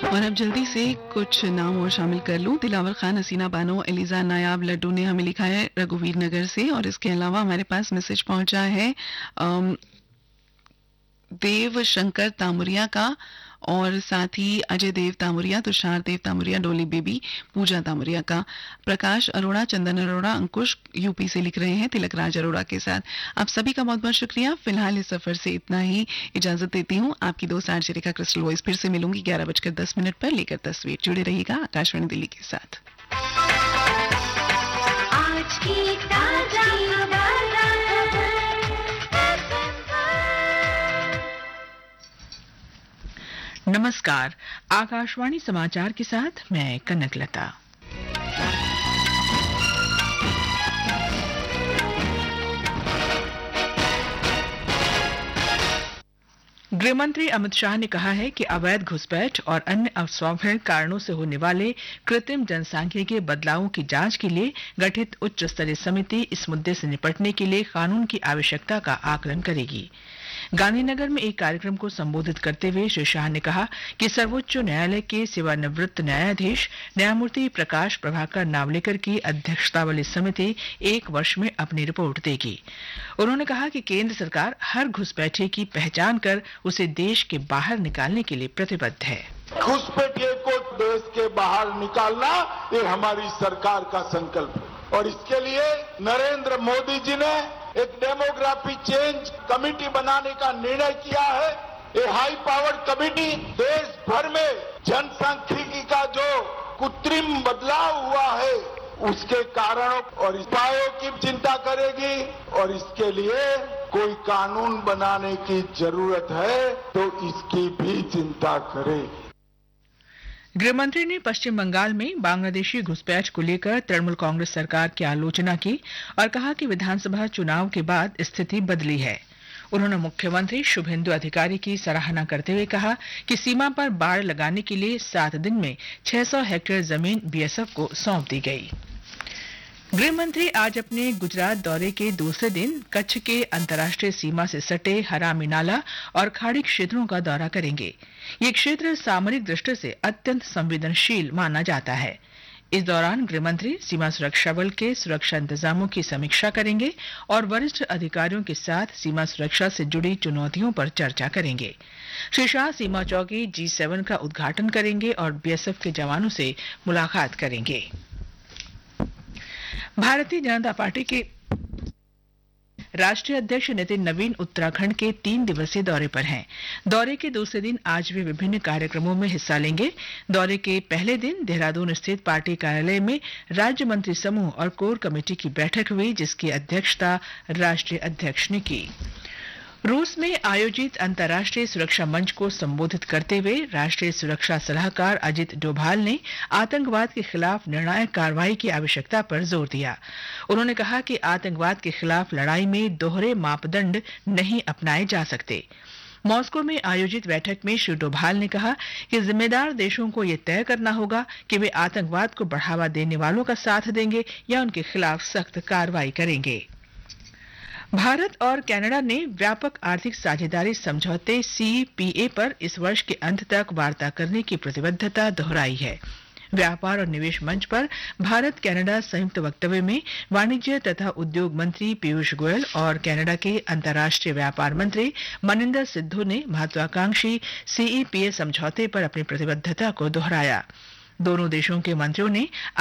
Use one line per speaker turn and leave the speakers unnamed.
और अब जल्दी से कुछ नाम और शामिल कर लूं। दिलावर खान, हसीना बानो, एलिजा नायाब, लड्डू ने हमें लिखा है रघुवीर नगर से। और इसके अलावा हमारे पास मैसेज पहुंचा है देव शंकर तामुरिया का, और साथ ही अजय देव तामुरिया, तुषार देव तामुरिया, डोली बेबी, पूजा तामुरिया का। प्रकाश अरोड़ा, चंदन अरोड़ा, अंकुश यूपी से लिख रहे हैं तिलक राज अरोड़ा के साथ। आप सभी का बहुत बहुत शुक्रिया। फिलहाल इस सफर से इतना ही, इजाजत देती हूँ। आपकी दोस्त आरजे रेखा क्रिस्टल वॉइस फिर से मिलूंगी 11:10 पर लेकर तस्वीर। जुड़े रहिएगा आकाशवाणी दिल्ली के साथ।
आज की ताजा
नमस्कार, आकाशवाणी समाचार के साथ मैं कनकलता। गृहमंत्री अमित शाह ने कहा है कि अवैध घुसपैठ और अन्य अस्वाभाविक कारणों से होने वाले कृत्रिम जनसांख्यिकीय बदलावों की जांच के लिए गठित उच्च स्तरीय समिति इस मुद्दे से निपटने के लिए कानून की आवश्यकता का आकलन करेगी। गांधीनगर में एक कार्यक्रम को संबोधित करते हुए श्री शाह ने कहा कि सर्वोच्च न्यायालय के सेवानिवृत्त न्यायाधीश न्यायमूर्ति प्रकाश प्रभाकर नावलेकर की अध्यक्षता वाली समिति 1 वर्ष में अपनी रिपोर्ट देगी। उन्होंने कहा कि केंद्र सरकार हर घुसपैठिए की पहचान कर उसे देश के बाहर निकालने के लिए प्रतिबद्ध है।
घुसपैठिए को देश के बाहर निकालना ये हमारी सरकार का संकल्प है और इसके लिए नरेंद्र मोदी जी ने एक डेमोग्राफी चेंज कमेटी बनाने का निर्णय किया है। ये हाई पावर्ड कमेटी देश भर में जनसांख्यिकी का जो कृत्रिम बदलाव हुआ है उसके कारणों और उपायों की चिंता करेगी और इसके लिए कोई कानून बनाने की जरूरत है तो इसकी भी चिंता करेगी।
गृहमंत्री ने पश्चिम बंगाल में बांग्लादेशी घुसपैठ को लेकर तृणमूल कांग्रेस सरकार की आलोचना की और कहा कि विधानसभा चुनाव के बाद स्थिति बदली है। उन्होंने मुख्यमंत्री शुभेंदु अधिकारी की सराहना करते हुए कहा कि सीमा पर बाड़ लगाने के लिए 7 दिन में 600 हेक्टेयर जमीन बीएसएफ को सौंप दी गई। गृहमंत्री आज अपने गुजरात दौरे के दूसरे दिन कच्छ के अंतर्राष्ट्रीय सीमा से सटे हरामी नाला और खाड़ी क्षेत्रों का दौरा करेंगे। ये क्षेत्र सामरिक दृष्टि से अत्यंत संवेदनशील माना जाता है। इस दौरान गृहमंत्री सीमा सुरक्षा बल के सुरक्षा इंतजामों की समीक्षा करेंगे और वरिष्ठ अधिकारियों के साथ सीमा सुरक्षा से जुड़ी चुनौतियों पर चर्चा करेंगे। श्री शाह सीमा चौकी G7 का उद्घाटन करेंगे और बीएसएफ के जवानों से मुलाकात करेंगे। भारतीय जनता पार्टी के राष्ट्रीय अध्यक्ष नितिन नवीन उत्तराखंड के 3 दिवसीय दौरे पर हैं। दौरे के दूसरे दिन आज वे विभिन्न कार्यक्रमों में हिस्सा लेंगे। दौरे के पहले दिन देहरादून स्थित पार्टी कार्यालय में राज्य मंत्री समूह और कोर कमेटी की बैठक हुई, जिसकी अध्यक्षता राष्ट्रीय अध्यक्ष ने की। रूस में आयोजित अंतर्राष्ट्रीय सुरक्षा मंच को संबोधित करते हुए राष्ट्रीय सुरक्षा सलाहकार अजित डोभाल ने आतंकवाद के खिलाफ निर्णायक कार्रवाई की आवश्यकता पर जोर दिया। उन्होंने कहा कि आतंकवाद के खिलाफ लड़ाई में दोहरे मापदंड नहीं अपनाए जा सकते। मॉस्को में आयोजित बैठक में श्री डोभाल ने कहा कि जिम्मेदार देशों को यह तय करना होगा कि वे आतंकवाद को बढ़ावा देने वालों का साथ देंगे या उनके खिलाफ सख्त कार्रवाई करेंगे। भारत और कनाडा ने व्यापक आर्थिक साझेदारी समझौते CEPA पर इस वर्ष के अंत तक वार्ता करने की प्रतिबद्धता दोहराई है। व्यापार और निवेश मंच पर भारत कनाडा संयुक्त वक्तव्य में वाणिज्य तथा उद्योग मंत्री पीयूष गोयल और कनाडा के अंतर्राष्ट्रीय व्यापार मंत्री मनिंदर सिद्धू ने महत्वाकांक्षी CEPA समझौते पर अपनी प्रतिबद्धता को दोहराया। दोनों देशों के मंत्रियों ने